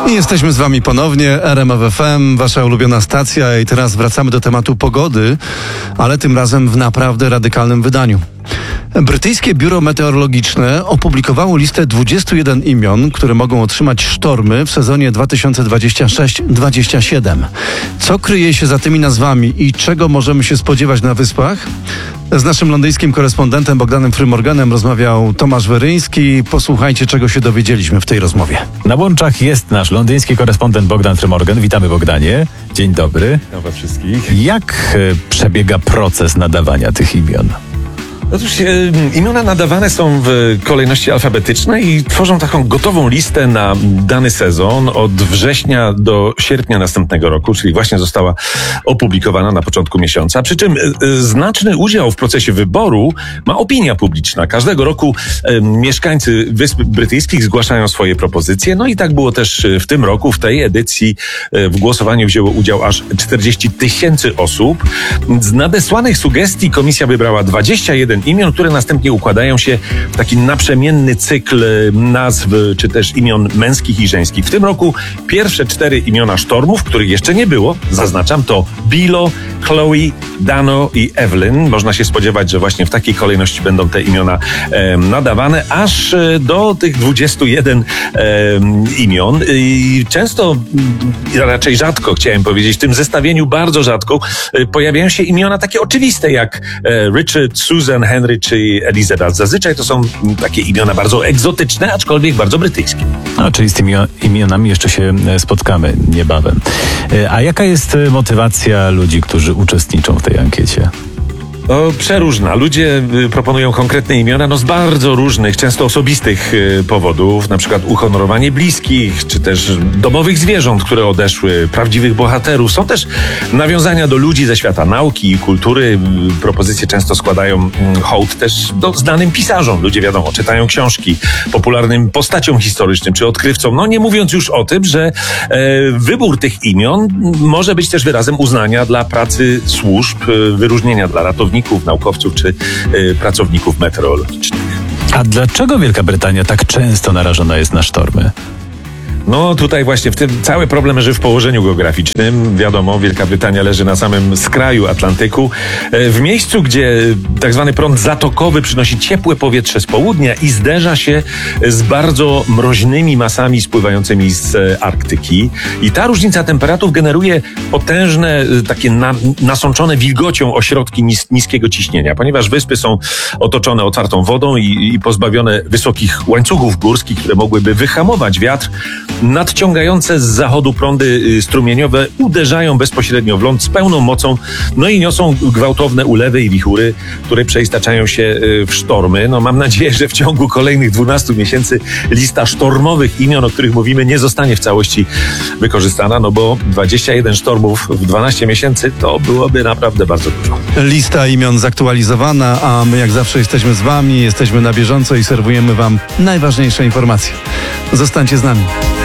Jesteśmy z wami ponownie, RMF FM, wasza ulubiona stacja, i teraz wracamy do tematu pogody, ale tym razem w naprawdę radykalnym wydaniu. Brytyjskie Biuro Meteorologiczne opublikowało listę 21 imion, które mogą otrzymać sztormy w sezonie 2026-27. Co kryje się za tymi nazwami i czego możemy się spodziewać na Wyspach? Z naszym londyńskim korespondentem Bogdanem Frymorganem rozmawiał Tomasz Weryński. Posłuchajcie, czego się dowiedzieliśmy w tej rozmowie. Na łączach jest nasz londyński korespondent Bogdan Frymorgan. Witamy, Bogdanie. Dzień dobry. Witam was wszystkich. Jak przebiega proces nadawania tych imion? Otóż imiona nadawane są w kolejności alfabetycznej i tworzą taką gotową listę na dany sezon od września do sierpnia następnego roku, czyli właśnie została opublikowana na początku miesiąca. Przy czym znaczny udział w procesie wyboru ma opinia publiczna. Każdego roku mieszkańcy Wysp Brytyjskich zgłaszają swoje propozycje. No i tak było też w tym roku. W tej edycji w głosowaniu wzięło udział aż 40 000 osób. Z nadesłanych sugestii komisja wybrała 21 imion, które następnie układają się w taki naprzemienny cykl nazw, czy też imion męskich i żeńskich. W tym roku pierwsze 4 imiona sztormów, których jeszcze nie było, zaznaczam, to Bilo, Chloe, Dano i Evelyn. Można się spodziewać, że właśnie w takiej kolejności będą te imiona nadawane, aż do tych 21 imion. I często, raczej rzadko, chciałem powiedzieć, w tym zestawieniu bardzo rzadko pojawiają się imiona takie oczywiste jak Richard, Susan, Henry czy Elizabeth. Zazwyczaj to są takie imiona bardzo egzotyczne, aczkolwiek bardzo brytyjskie. Czyli z tymi imionami jeszcze się spotkamy niebawem. A jaka jest motywacja ludzi, którzy uczestniczą w tej ankiecie? Przeróżna. Ludzie proponują konkretne imiona, z bardzo różnych, często osobistych powodów, na przykład uhonorowanie bliskich, czy też domowych zwierząt, które odeszły, prawdziwych bohaterów. Są też nawiązania do ludzi ze świata nauki i kultury. Propozycje często składają hołd też do znanym pisarzom. Ludzie, wiadomo, czytają książki, popularnym postaciom historycznym czy odkrywcom. Nie mówiąc już o tym, że wybór tych imion może być też wyrazem uznania dla pracy służb, wyróżnienia dla ratowników, naukowców czy pracowników meteorologicznych. A dlaczego Wielka Brytania tak często narażona jest na sztormy? Tutaj właśnie w tym cały problem leży w położeniu geograficznym. Wiadomo, Wielka Brytania leży na samym skraju Atlantyku, w miejscu, gdzie tak zwany prąd zatokowy przynosi ciepłe powietrze z południa i zderza się z bardzo mroźnymi masami spływającymi z Arktyki. I ta różnica temperatur generuje potężne, takie nasączone wilgocią ośrodki niskiego ciśnienia. Ponieważ wyspy są otoczone otwartą wodą i pozbawione wysokich łańcuchów górskich, które mogłyby wyhamować wiatr, nadciągające z zachodu prądy strumieniowe uderzają bezpośrednio w ląd z pełną mocą, i niosą gwałtowne ulewy i wichury, które przeistaczają się w sztormy. Mam nadzieję, że w ciągu kolejnych 12 miesięcy lista sztormowych imion, o których mówimy, nie zostanie w całości wykorzystana, bo 21 sztormów w 12 miesięcy to byłoby naprawdę bardzo dużo. Lista imion zaktualizowana, a my jak zawsze jesteśmy z wami, jesteśmy na bieżąco i serwujemy wam najważniejsze informacje. Zostańcie z nami.